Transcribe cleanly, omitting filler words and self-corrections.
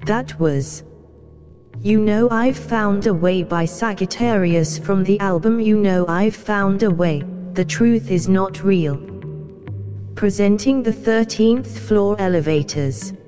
That was You Know I've Found a Way by Sagittarius from the album You Know I've Found a Way, The Truth Is Not Real. Presenting the 13th Floor Elevators.